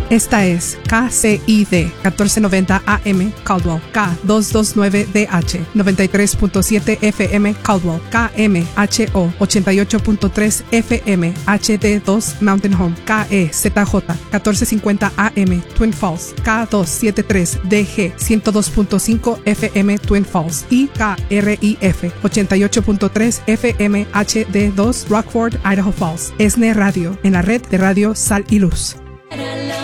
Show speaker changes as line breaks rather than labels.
Esta es KCID 1490 AM Caldwell, K229DH 93.7 FM Caldwell, KMHO 88.3 FM HD2 Mountain Home, KEZJ 1450 AM Twin Falls, K273DG 102.5 FM Twin Falls y KRIF 88.3 FM HD2 Rockford, Idaho Falls. ESNE Radio, en la red de Radio Sal y Luz.